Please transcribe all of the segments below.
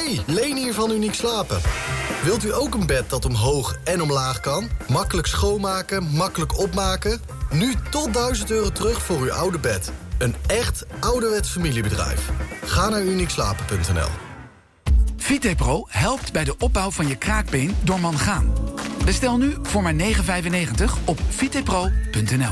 Hey, Leen hier van Uniek Slapen. Wilt u ook een bed dat omhoog en omlaag kan? Makkelijk schoonmaken, makkelijk opmaken? Nu tot €1000 terug voor uw oude bed. Een echt ouderwets familiebedrijf. Ga naar uniekslapen.nl. Vitepro helpt bij de opbouw van je kraakbeen door mangaan. Bestel nu voor maar €9,95 op vitepro.nl.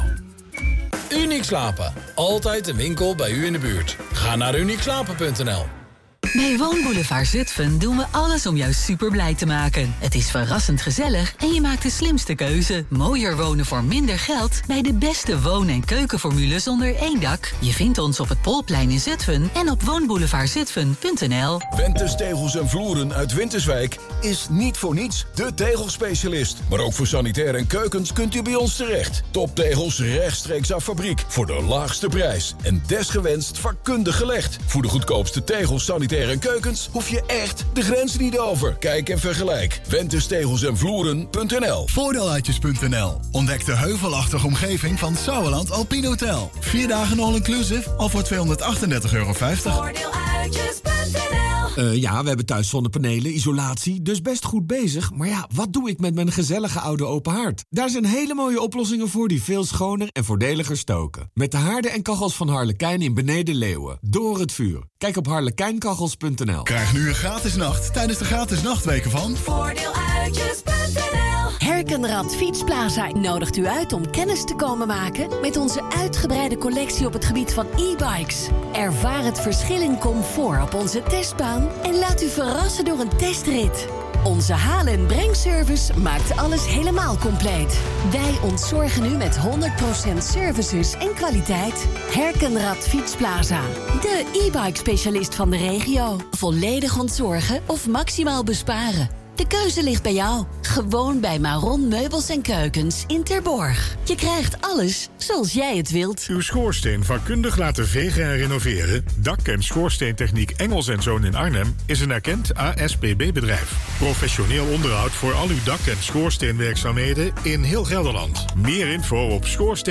Uniek Slapen. Altijd een winkel bij u in de buurt. Ga naar uniekslapen.nl. Bij Woonboulevard Zutphen doen we alles om jou super blij te maken. Het is verrassend gezellig en je maakt de slimste keuze. Mooier wonen voor minder geld bij de beste woon- en keukenformules onder één dak. Je vindt ons op het Polplein in Zutphen en op woonboulevardzutphen.nl. Wentes Tegels en Vloeren uit Winterswijk is niet voor niets de tegelspecialist. Maar ook voor sanitair en keukens kunt u bij ons terecht. Toptegels rechtstreeks af fabriek voor de laagste prijs. En desgewenst vakkundig gelegd. Voor de goedkoopste tegels, sanitair en keukens hoef je echt de grens niet over. Kijk en vergelijk. Wentestegels-en-vloeren.nl. Voordeeluitjes.nl. Ontdek de heuvelachtige omgeving van Sauerland Alpine Hotel. 4 dagen all-inclusive al voor €238,50. Voordeeluitjes.nl. Ja, we hebben thuis zonnepanelen, isolatie, dus best goed bezig. Maar ja, wat doe ik met mijn gezellige oude open haard? Daar zijn hele mooie oplossingen voor die veel schoner en voordeliger stoken. Met de haarden en kachels van Harlekijn in Beneden Leeuwen. Door het vuur. Kijk op harlekijnkachels.nl. Krijg nu een gratis nacht tijdens de gratis nachtweken van Voordeeluitjes.nl. Herkenrad Fietsplaza nodigt u uit om kennis te komen maken met onze uitgebreide collectie op het gebied van e-bikes. Ervaar het verschil in comfort op onze testbaan en laat u verrassen door een testrit. Onze haal- en brengservice maakt alles helemaal compleet. Wij ontzorgen u met 100% services en kwaliteit. Herkenrad Fietsplaza. De e-bike specialist van de regio. Volledig ontzorgen of maximaal besparen. De keuze ligt bij jou. Gewoon bij Maron Meubels en Keukens in Terborg. Je krijgt alles zoals jij het wilt. Uw schoorsteen vakkundig laten vegen en renoveren? Dak- en schoorsteentechniek Engels & Zoon in Arnhem is een erkend ASPB-bedrijf. Professioneel onderhoud voor al uw dak- en schoorsteenwerkzaamheden in heel Gelderland. Meer info op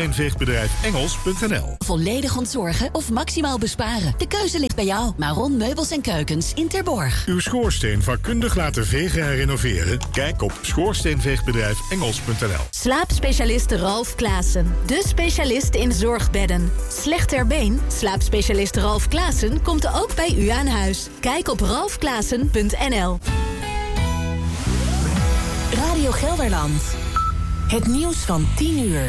schoorsteenveegbedrijfengels.nl. Volledig ontzorgen of maximaal besparen. De keuze ligt bij jou. Maron Meubels en Keukens in Terborg. Uw schoorsteen vakkundig laten vegen en renoveren? Kijk op schoorsteenveegbedrijfengels.nl. Slaapspecialist Ralf Klaassen. De specialist in zorgbedden. Slecht ter been? Slaapspecialist Ralf Klaassen komt ook bij u aan huis. Kijk op ralfklaassen.nl. Radio Gelderland. Het nieuws van 10 uur.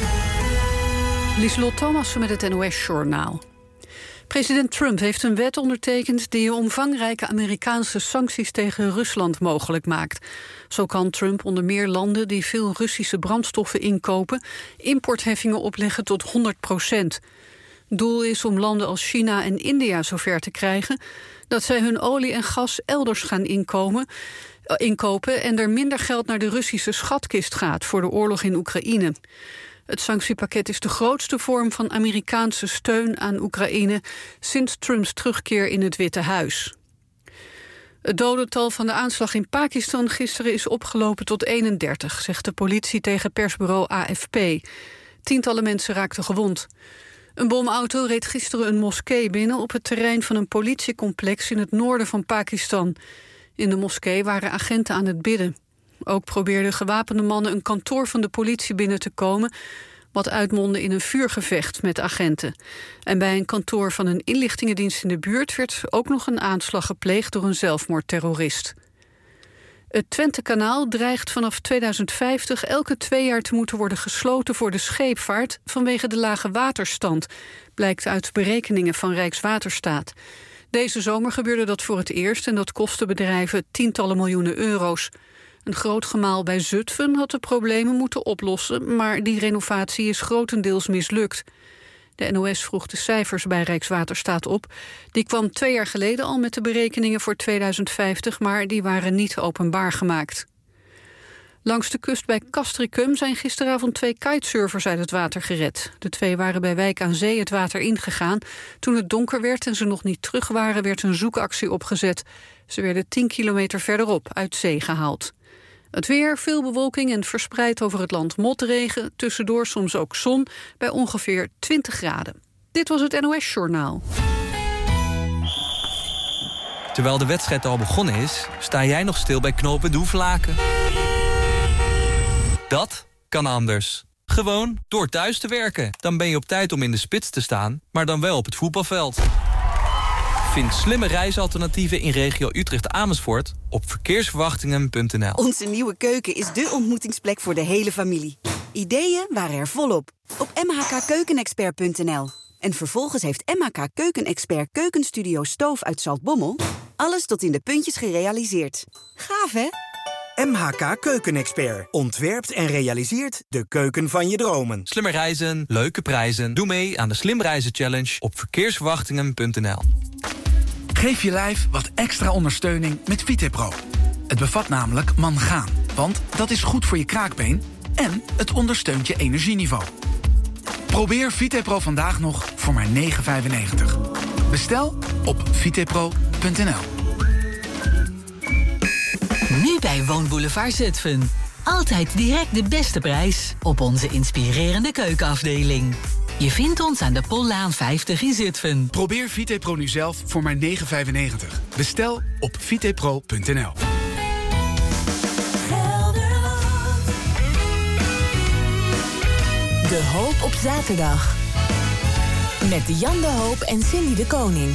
Lieselot Thomassen met het NOS-journaal. President Trump heeft een wet ondertekend die omvangrijke Amerikaanse sancties tegen Rusland mogelijk maakt. Zo kan Trump onder meer landen die veel Russische brandstoffen inkopen importheffingen opleggen tot 100%. Doel is om landen als China en India zover te krijgen dat zij hun olie en gas elders gaan inkopen en er minder geld naar de Russische schatkist gaat voor de oorlog in Oekraïne. Het sanctiepakket is de grootste vorm van Amerikaanse steun aan Oekraïne sinds Trumps terugkeer in het Witte Huis. Het dodental van de aanslag in Pakistan gisteren is opgelopen tot 31, zegt de politie tegen persbureau AFP. Tientallen mensen raakten gewond. Een bomauto reed gisteren een moskee binnen op het terrein van een politiecomplex in het noorden van Pakistan. In de moskee waren agenten aan het bidden. Ook probeerden gewapende mannen een kantoor van de politie binnen te komen, wat uitmondde in een vuurgevecht met agenten. En bij een kantoor van een inlichtingendienst in de buurt werd ook nog een aanslag gepleegd door een zelfmoordterrorist. Het Twentekanaal dreigt vanaf 2050 elke 2 jaar te moeten worden gesloten voor de scheepvaart vanwege de lage waterstand, blijkt uit berekeningen van Rijkswaterstaat. Deze zomer gebeurde dat voor het eerst en dat kostte bedrijven tientallen miljoenen euro's. Een groot gemaal bij Zutphen had de problemen moeten oplossen, maar die renovatie is grotendeels mislukt. De NOS vroeg de cijfers bij Rijkswaterstaat op. Die kwam 2 jaar geleden al met de berekeningen voor 2050, maar die waren niet openbaar gemaakt. Langs de kust bij Castricum zijn gisteravond 2 kitesurfers uit het water gered. De 2 waren bij Wijk aan Zee het water ingegaan. Toen het donker werd en ze nog niet terug waren, werd een zoekactie opgezet. Ze werden 10 kilometer verderop uit zee gehaald. Het weer, veel bewolking en verspreid over het land motregen. Tussendoor soms ook zon bij ongeveer 20 graden. Dit was het NOS Journaal. Terwijl de wedstrijd al begonnen is, sta jij nog stil bij knooppunt Hoevelaken. Dat kan anders. Gewoon door thuis te werken. Dan ben je op tijd om in de spits te staan, maar dan wel op het voetbalveld. Vind slimme reisalternatieven in regio Utrecht-Amersfoort op verkeersverwachtingen.nl. Onze nieuwe keuken is dé ontmoetingsplek voor de hele familie. Ideeën waren er volop op mhkkeukenexpert.nl. En vervolgens heeft MHK Keukenexpert Keukenstudio Stoof uit Zaltbommel alles tot in de puntjes gerealiseerd. Gaaf, hè? MHK Keukenexpert ontwerpt en realiseert de keuken van je dromen. Slimmer reizen, leuke prijzen. Doe mee aan de Slim Reizen Challenge op verkeersverwachtingen.nl. Geef je lijf wat extra ondersteuning met VitePro. Het bevat namelijk mangaan, want dat is goed voor je kraakbeen en het ondersteunt je energieniveau. Probeer VitePro vandaag nog voor maar €9,95. Bestel op vitepro.nl. Nu bij Woonboulevard Zutphen. Altijd direct de beste prijs op onze inspirerende keukenafdeling. Je vindt ons aan de Pollaan 50 in Zutphen. Probeer VitePro nu zelf voor maar €9,95. Bestel op vitepro.nl. De Hoop op zaterdag. Met Jan de Hoop en Cindy de Koning.